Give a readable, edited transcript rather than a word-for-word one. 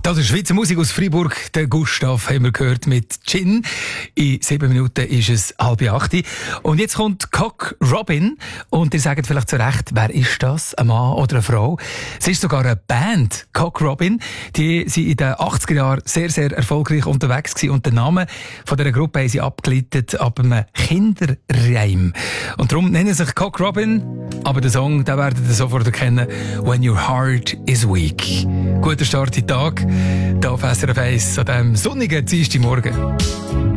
Das ist Schweizer Musik aus Freiburg. Der Gustav haben wir gehört mit Gin. In 7 Minuten ist es 7:30. Und jetzt kommt Cock Robin. Und ihr sagt vielleicht zu Recht, wer ist das? Ein Mann oder eine Frau? Es ist sogar eine Band, Cock Robin. Die sind in den 80er Jahren sehr, sehr erfolgreich unterwegs gewesen. Und den Namen von dieser Gruppe haben sie abgeleitet ab einem Kinderreim. Und darum nennen sie sich Cock Robin. Aber den Song, den werdet ihr sofort erkennen. When Your Heart is Weak. Guter Start in den Tag. Hier auf SRF 1 an diesem sonnigen Dienstagmorgen.